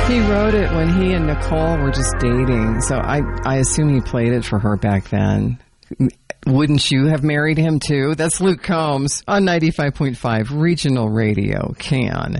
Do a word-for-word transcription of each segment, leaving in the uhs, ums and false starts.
He wrote it when he and Nicole were just dating, so I, I assume he played it for her back then. Wouldn't you have married him too? That's Luke Combs on ninety-five point five Regional Radio, Can.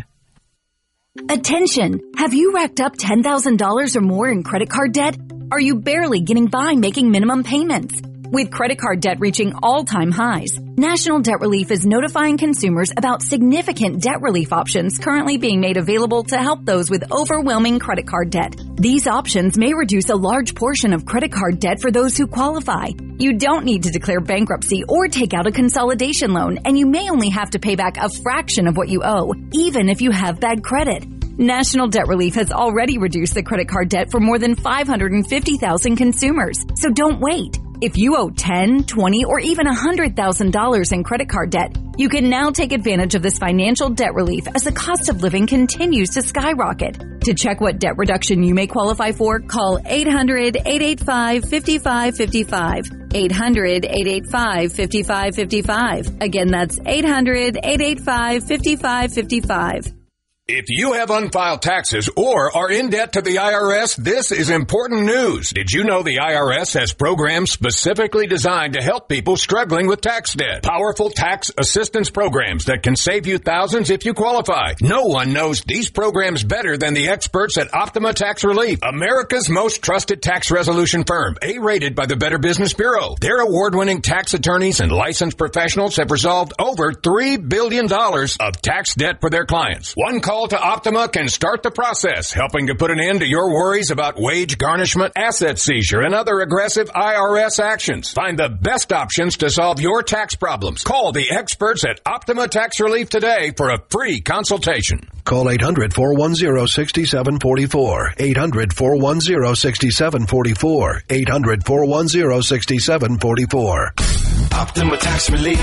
Attention! Have you racked up ten thousand dollars or more in credit card debt? Are you barely getting by making minimum payments? With credit card debt reaching all-time highs, National Debt Relief is notifying consumers about significant debt relief options currently being made available to help those with overwhelming credit card debt. These options may reduce a large portion of credit card debt for those who qualify. You don't need to declare bankruptcy or take out a consolidation loan, and you may only have to pay back a fraction of what you owe, even if you have bad credit. National Debt Relief has already reduced the credit card debt for more than five hundred fifty thousand consumers, so don't wait. If you owe ten, twenty, or even one hundred thousand dollars in credit card debt, you can now take advantage of this financial debt relief as the cost of living continues to skyrocket. To check what debt reduction you may qualify for, call eight hundred, eight eight five, five five five five. eight hundred, eight eight five, five five five five. Again, that's eight hundred, eight eight five, five five five five. If you have unfiled taxes or are in debt to the I R S, this is important news. Did you know the I R S has programs specifically designed to help people struggling with tax debt? Powerful tax assistance programs that can save you thousands if you qualify. No one knows these programs better than the experts at Optima Tax Relief, America's most trusted tax resolution firm, A-rated by the Better Business Bureau. Their award-winning tax attorneys and licensed professionals have resolved over three billion dollars of tax debt for their clients. One call to Optima can start the process, helping to put an end to your worries about wage garnishment, asset seizure, and other aggressive I R S actions. Find the best options to solve your tax problems. Call the experts at Optima Tax Relief today for a free consultation. Call eight hundred, four one zero, six seven four four. eight hundred, four one zero, six seven four four. eight hundred, four one zero, six seven four four. Optima Tax Relief.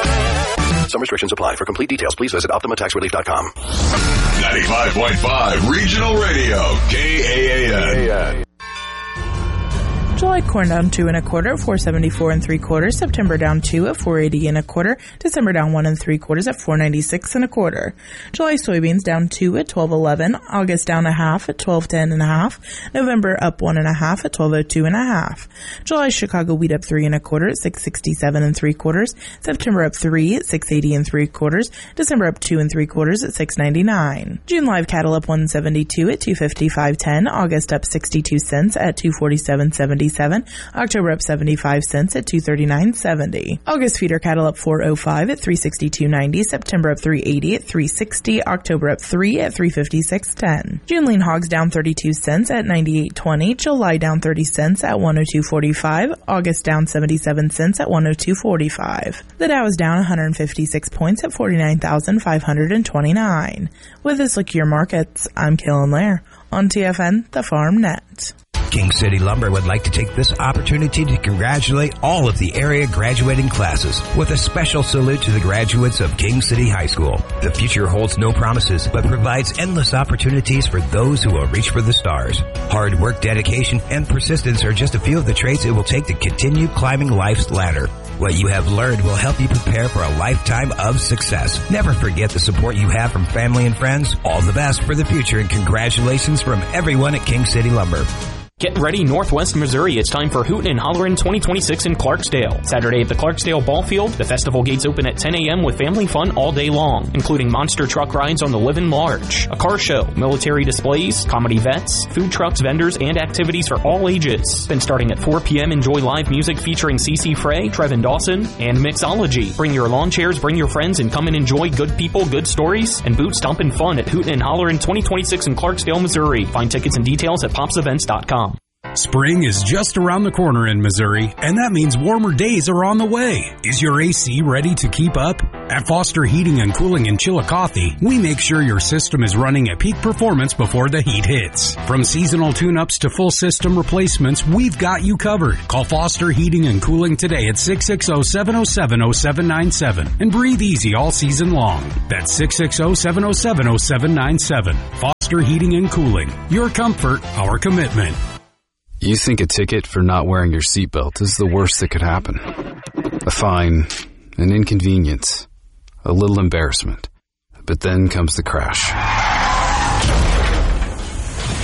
Some restrictions apply. For complete details, please visit optima tax relief dot com. ninety-five point five Regional Radio, K A A N. July corn down two and a quarter, four seventy-four and three quarters. September down two at four eighty and a quarter. December down one and three quarters at four ninety-six and a quarter. July soybeans down two at twelve eleven. August down a half at twelve ten and a half. November up one and a half at twelve oh two and a half. July Chicago wheat up three and a quarter at six sixty-seven and three quarters. September up three at six eighty and three quarters. December up two and three quarters at six ninety-nine. June live cattle up one seventy-two at two fifty-five ten. August up sixty-two cents at two forty-seven seventy. October up seventy-five cents at two thirty-nine seventy. August feeder cattle up four oh five at three sixty-two ninety. September up three eighty at three sixty. October up three at three fifty-six ten. June lean hogs down thirty-two cents at ninety-eight twenty. July down thirty cents at one oh two forty-five. August down seventy-seven cents at one oh two forty-five. The Dow is down one hundred fifty-six points at forty-nine thousand five hundred twenty-nine. With this look at your markets, I'm Kalen Lair on T F N, the Farm Net. King City Lumber would like to take this opportunity to congratulate all of the area graduating classes with a special salute to the graduates of King City High School. The future holds no promises, but provides endless opportunities for those who will reach for the stars. Hard work, dedication, and persistence are just a few of the traits it will take to continue climbing life's ladder. What you have learned will help you prepare for a lifetime of success. Never forget the support you have from family and friends. All the best for the future, and congratulations from everyone at King City Lumber. Get ready, Northwest Missouri. It's time for Hootin' and Hollerin' twenty twenty-six in Clarksdale. Saturday at the Clarksdale Ball Field, the festival gates open at ten a.m. with family fun all day long, including monster truck rides on the Livin' Large, a car show, military displays, comedy vets, food trucks, vendors, and activities for all ages. Then starting at four p.m., enjoy live music featuring CeCe Frey, Trevin Dawson, and Mixology. Bring your lawn chairs, bring your friends, and come and enjoy good people, good stories, and boot stompin' fun at Hootin' and Hollerin' twenty twenty-six in Clarksdale, Missouri. Find tickets and details at pops events dot com. Spring is just around the corner in Missouri, and that means warmer days are on the way. Is your A C ready to keep up? At Foster Heating and Cooling in Chillicothe, we make sure your system is running at peak performance before the heat hits. From seasonal tune-ups to full system replacements, we've got you covered. Call Foster Heating and Cooling today at six six zero, seven zero seven, zero seven nine seven and breathe easy all season long. That's six six zero, seven zero seven, zero seven nine seven. Foster Heating and Cooling. Your comfort, our commitment. You think a ticket for not wearing your seatbelt is the worst that could happen. A fine, an inconvenience, a little embarrassment. But then comes the crash.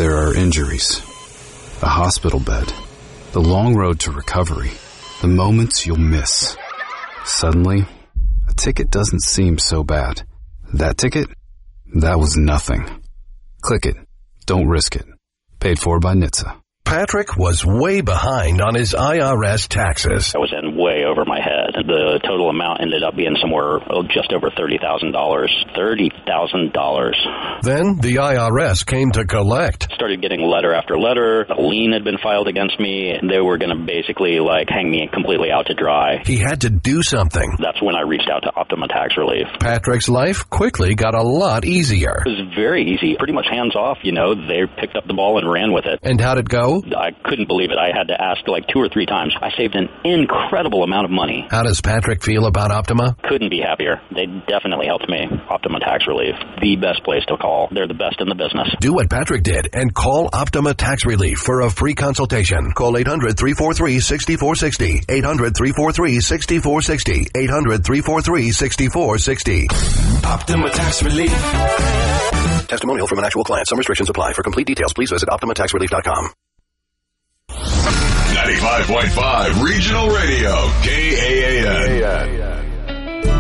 there are injuries, a hospital bed, the long road to recovery, the moments you'll miss. Suddenly, a ticket doesn't seem so bad. That ticket? That was nothing. Click it. Don't risk it. Paid for by N H T S A. Patrick was way behind on his I R S taxes. I was in way over my head. The total amount ended up being somewhere oh, just over thirty thousand dollars. thirty thousand dollars. Then the I R S came to collect. Started getting letter after letter. A lien had been filed against me. They were going to basically like hang me completely out to dry. He had to do something. That's when I reached out to Optima Tax Relief. Patrick's life quickly got a lot easier. It was very easy. Pretty much hands off, you know. They picked up the ball and ran with it. And how'd it go? I couldn't believe it. I had to ask like two or three times. I saved an incredible amount of money. How does Patrick feel about Optima? Couldn't be happier. They definitely helped me. Optima Tax Relief, the best place to call. They're the best in the business. Do what Patrick did and call Optima Tax Relief for a free consultation. Call eight hundred, three four three, six four six zero. eight hundred, three four three, six four six zero. eight hundred, three four three, six four six zero. Optima Tax Relief. Testimonial from an actual client. Some restrictions apply. For complete details, please visit optima tax relief dot com. ninety-five point five Regional Radio, K A A N.